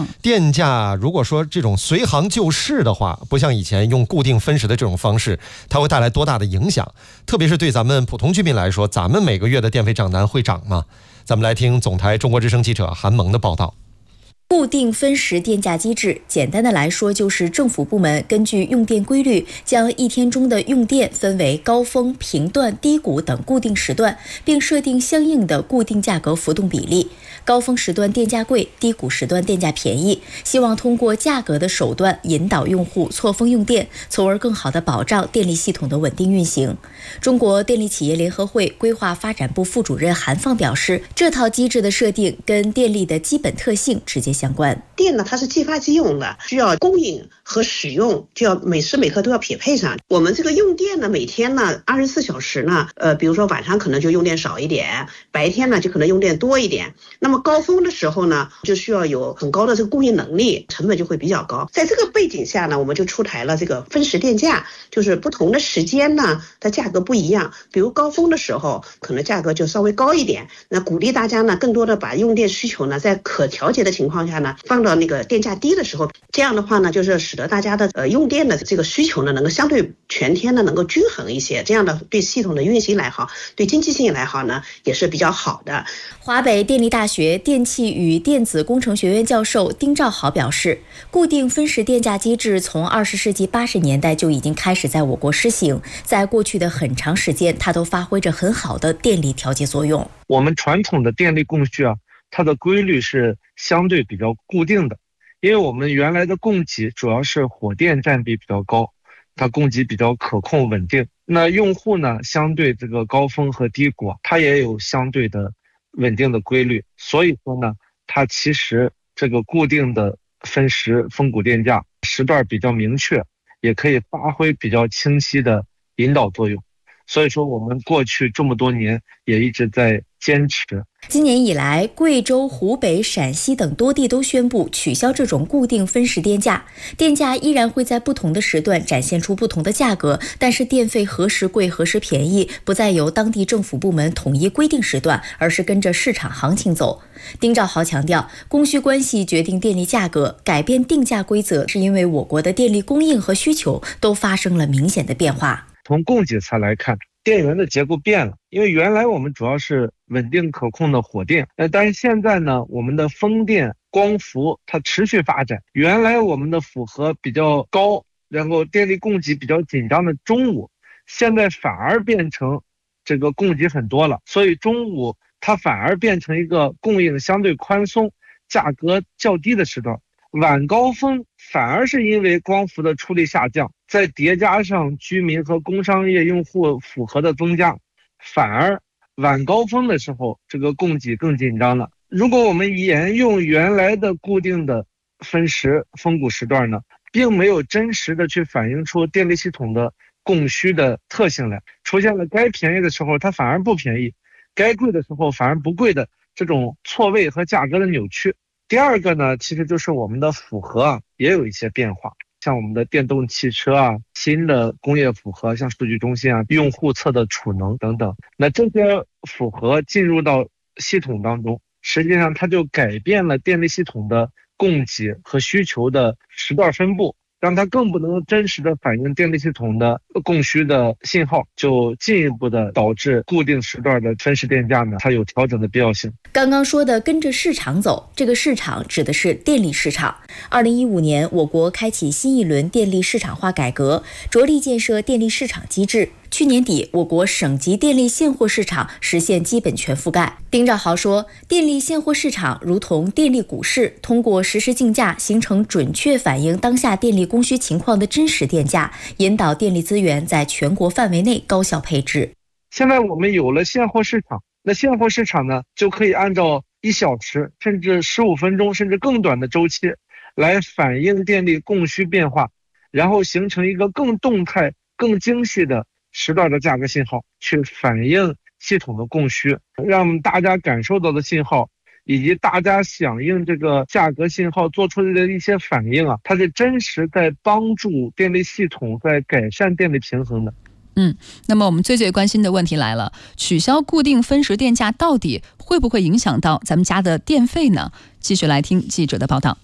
电价如果说这种随行就市的话，不像以前用固定分时的这种方式，它会带来多大的影响？特别是对咱们普通居民来说，咱们每个月的电费账单会涨吗？咱们来听总台中国之声记者韩萌的报道。 固定分时电价机制，简单的来说就是政府部门根据用电规律，将一天中的用电分为高峰、频段、低谷等固定时段，并设定相应的固定价格浮动比例。高峰时段电价贵，低谷时段电价便宜，希望通过价格的手段引导用户错峰用电，从而更好地保障电力系统的稳定运行。中国电力企业联合会规划发展部副主任韩放表示，这套机制的设定跟电力的基本特性直接相关。 电呢，它是即发即用的，需要供应和使用就要每时每刻都要匹配上。我们这个用电呢，每天呢24小时呢，比如说晚上可能就用电少一点，白天呢就可能用电多一点。那么高峰的时候呢，就需要有很高的这个供应能力，成本就会比较高。在这个背景下呢，我们就出台了这个分时电价，就是不同的时间呢，它价格不一样。比如高峰的时候，可能价格就稍微高一点，那鼓励大家呢，更多的把用电需求呢，在可调节的情况下呢，放到那个电价低的时候，这样的话呢，就是使得大家的用电的这个需求呢，能够相对全天呢能够均衡一些，这样的对系统的运行来好，对经济性来好呢，也是比较好的。 华北电力大学电气与电子工程学院教授丁兆豪表示，固定分时电价机制从20世纪80年代就已经开始在我国施行，在过去的很长时间，它都发挥着很好的电力调节作用。 我们传统的电力供需它的规律是相对比较固定的，因为我们原来的供给主要是火电占比比较高，它供给比较可控稳定。那用户呢，相对这个高峰和低谷，它也有相对的稳定的规律。所以说呢，它其实这个固定的分时分谷电价时段比较明确，也可以发挥比较清晰的引导作用。所以说我们过去这么多年也一直在坚持。 今年以来，贵州、湖北、陕西等多地都宣布取消这种固定分时电价，电价依然会在不同的时段展现出不同的价格，但是电费何时贵何时便宜不再由当地政府部门统一规定时段，而是跟着市场行情走。丁兆豪强调，供需关系决定电力价格，改变定价规则是因为我国的电力供应和需求都发生了明显的变化。 从供给侧来看，电源的结构变了，因为原来我们主要是稳定可控的火电，但是现在呢，我们的风电、光伏它持续发展。原来我们的负荷比较高，然后电力供给比较紧张的中午，现在反而变成这个供给很多了，所以中午它反而变成一个供应相对宽松、价格较低的时段。晚高峰反而是因为光伏的出力下降，再叠加上居民和工商业用户负荷的增加，反而晚高峰的时候这个供给更紧张了。如果我们沿用原来的固定的分时分谷时段呢，并没有真实的去反映出电力系统的供需的特性来，出现了该便宜的时候它反而不便宜，该贵的时候反而不贵的这种错位和价格的扭曲。第二个呢，其实就是我们的负荷也有一些变化，像我们的电动汽车新的工业负荷，像数据中心用户侧的储能等等，那这些负荷进入到系统当中，实际上它就改变了电力系统的供给和需求的时段分布，让它更不能真实的反映电力系统的供需的信号，就进一步的导致固定时段的分时电价呢，它有调整的必要性。 刚刚说的跟着市场走，这个市场指的是电力市场。2015年，我国开启新一轮电力市场化改革，着力建设电力市场机制。去年底，我国省级电力现货市场实现基本全覆盖。丁兆豪说，电力现货市场如同电力股市，通过实时竞价，形成准确反映当下电力供需情况的真实电价，引导电力资源在全国范围内高效配置。 现在我们有了现货市场，那现货市场呢，就可以按照1小时甚至15分钟甚至更短的周期来反映电力供需变化，然后形成一个更动态更精细的时段的价格信号，去反映系统的供需，让大家感受到的信号以及大家响应这个价格信号做出的一些反应它是真实在帮助电力系统在改善电力平衡的。 那么我们最关心的问题来了，取消固定分时电价到底会不会影响到咱们家的电费呢？继续来听记者的报道。